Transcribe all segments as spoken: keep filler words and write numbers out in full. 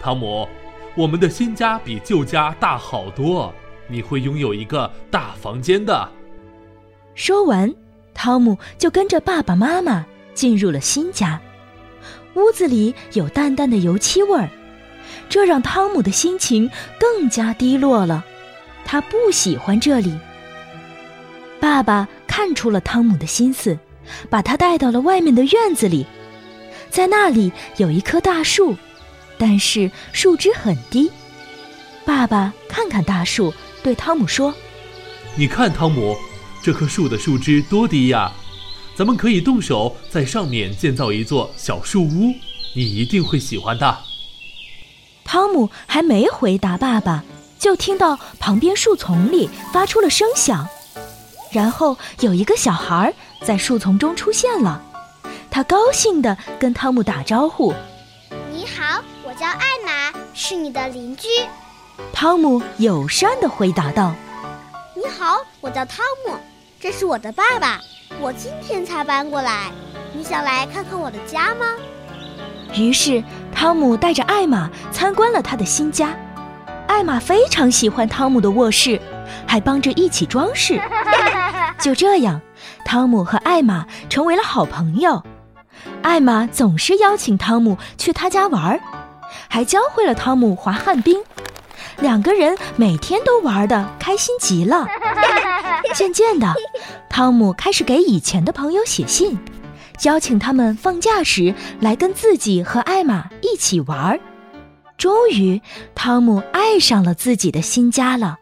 汤姆，我们的新家比旧家大好多，你会拥有一个大房间的。 说完，汤姆就跟着爸爸妈妈进入了新家。屋子里有淡淡的油漆味儿，这让汤姆的心情更加低落了。他不喜欢这里。爸爸看出了汤姆的心思，把他带到了外面的院子里。在那里有一棵大树，但是树枝很低。爸爸看看大树，对汤姆说： 你看，汤姆，这棵树的树枝多低呀，咱们可以动手在上面建造一座小树屋，你一定会喜欢的。 汤姆还没回答爸爸，就听到旁边树丛里发出了声响，然后有一个小孩在树丛中出现了。他高兴地跟汤姆打招呼： 你好，我叫艾玛，是你的邻居。 汤姆友善地回答道： 你好，我叫汤姆，这是我的爸爸，我今天才搬过来，你想来看看我的家吗？ 于是汤姆带着艾玛参观了他的新家。艾玛非常喜欢汤姆的卧室，还帮着一起装饰。就这样，汤姆和艾玛成为了好朋友。艾玛总是邀请汤姆去他家玩，还教会了汤姆滑旱冰。两个人每天都玩得开心极了。渐渐的，汤姆开始给以前的朋友写信，邀请他们放假时来跟自己和艾玛一起玩。终于，汤姆爱上了自己的新家了。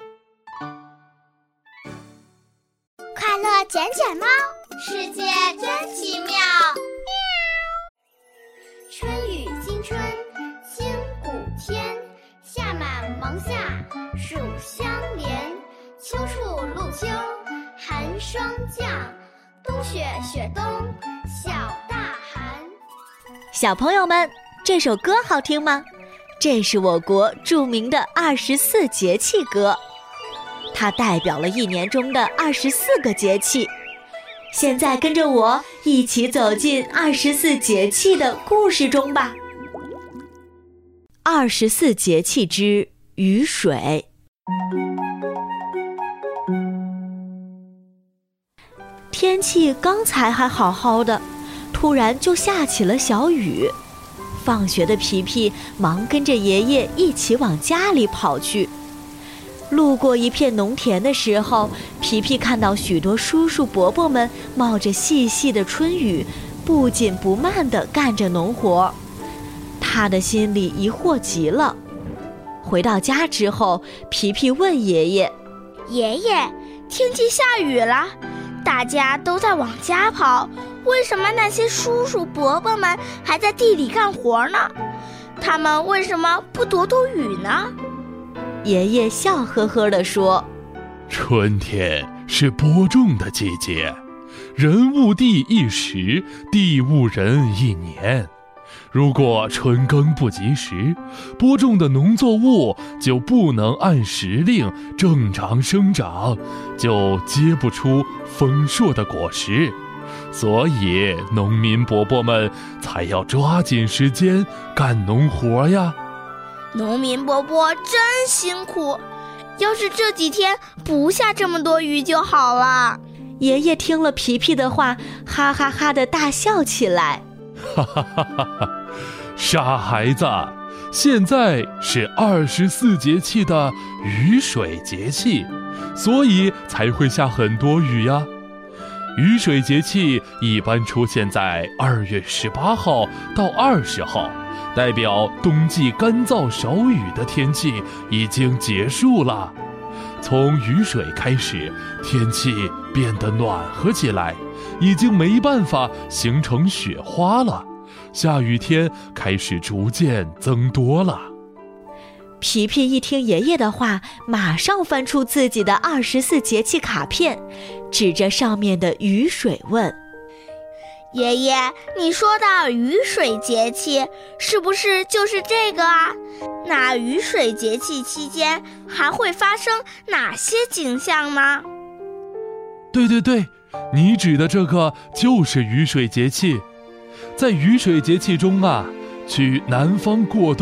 快乐捡捡猫，世界真奇妙。春雨惊春，清谷天，夏满芒夏，暑相连。秋处露秋，寒霜降，冬雪雪冬，小大寒。 小朋友们，这首歌好听吗？这是我国著名的二十四节气歌，它代表了一年中的二十四个节气。现在跟着我一起走进二十四节气的故事中吧。二十四节气之雨水。天气刚才还好好的，突然就下起了小雨。放学的皮皮忙跟着爷爷一起往家里跑去。路过一片农田的时候，皮皮看到许多叔叔伯伯们冒着细细的春雨，不紧不慢地干着农活，他的心里疑惑极了。回到家之后，皮皮问爷爷： 爷爷，天气下雨了，大家都在往家跑，为什么那些叔叔伯伯们还在地里干活呢？他们为什么不躲躲雨呢？ 爷爷笑呵呵地说： 春天是播种的季节，人务地一时，地务人一年。如果春耕不及时，播种的农作物就不能按时令正常生长，就结不出丰硕的果实。所以农民伯伯们才要抓紧时间干农活呀。 农民伯伯真辛苦，要是这几天不下这么多雨就好了。 爷爷听了皮皮的话，哈哈哈地大笑起来。 哈哈哈哈！傻孩子，现在是二十四节气的雨水节气，所以才会下很多雨呀。雨水节气一般出现在二月十八号到二十号，代表冬季干燥少雨的天气已经结束了。从雨水开始，天气变得暖和起来，已经没办法形成雪花了，下雨天开始逐渐增多了。 皮皮一听爷爷的话，马上翻出自己的二十四节气卡片，指着上面的雨水问： 爷爷，你说的雨水节气是不是就是这个啊？那雨水节气期间还会发生哪些景象呢？ 对对对，你指的这个就是雨水节气。在雨水节气中啊，去南方过冬